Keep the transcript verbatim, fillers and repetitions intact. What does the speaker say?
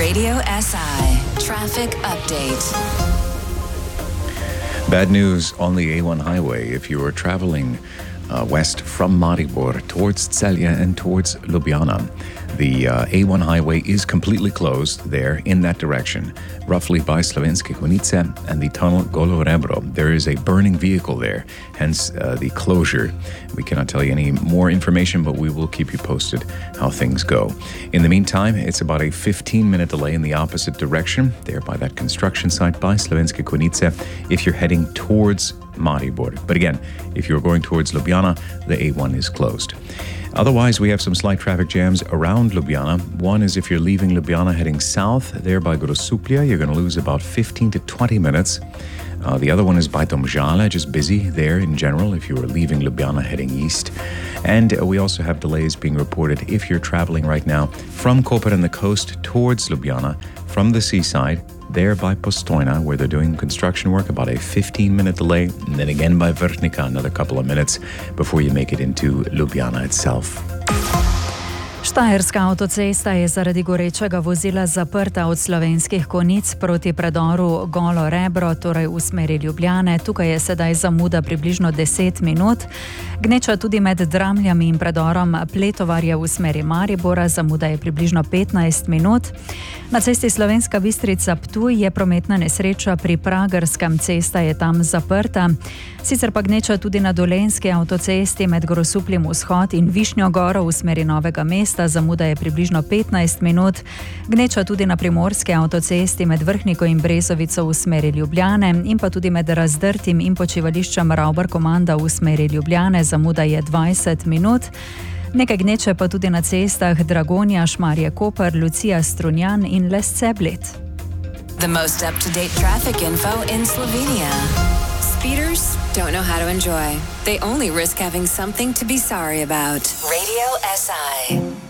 Radio S I Traffic Update. Bad news on the A one highway if you are traveling uh, west from Maribor towards Celje and towards Ljubljana. The uh, A one highway is completely closed there in that direction, roughly by Slovenske Konjice and the tunnel Golo Rebro. There is a burning vehicle there, hence uh, the closure. We cannot tell you any more information, but we will keep you posted how things go. In the meantime, it's about a fifteen-minute delay in the opposite direction, there by that construction site by Slovenske Konjice, if you're heading towards Maribor. But again, if you're going towards Ljubljana, the A one is closed. Otherwise, we have some slight traffic jams around Ljubljana. One is if you're leaving Ljubljana heading south, there by Grosuplje, you're going to lose about fifteen to twenty minutes. Uh, the other one is by Domžale, just busy there in general if you are leaving Ljubljana heading east. And uh, we also have delays being reported if you're traveling right now from Koper and the coast towards Ljubljana from the seaside, there by Postojna, where they're doing construction work, about a fifteen-minute delay, and then again by Vrhnika, another couple of minutes before you make it into Ljubljana itself. Štajerska avtocesta je zaradi gorečega vozila zaprta od Slovenskih Konjic proti predoru Golo Rebro, torej v smeri Ljubljane. Tukaj je sedaj zamuda približno deset minut. Gneča tudi med Dramljami in predorom Pletovarje v smeri Maribora, zamuda je približno petnajst minut. Na cesti Slovenska Bistrica-Ptuj je prometna nesreča pri Pragerskem, cesta je tam zaprta. Sicer pa gneča tudi na Dolenjski avtocesti med Grosupljem vzhod in Višnjo Goro v smeri Novega mesta, zamuda je približno petnajst minut. Gneča tudi na Primorski avtocesti med Vrhniko in Brezovico v smeri Ljubljane in pa tudi med Razdrtim in počivališčem Ravbar Komanda v smeri Ljubljane, zamuda je dvajset minut. Nekaj gneče pa tudi na cestah Dragonja, Šmarje Koper, Lucija Strunjan in Lesce Bled. The most up-to-date traffic info in Slovenia. Speeders don't know how to enjoy. They only risk having something to be sorry about. Radio S I.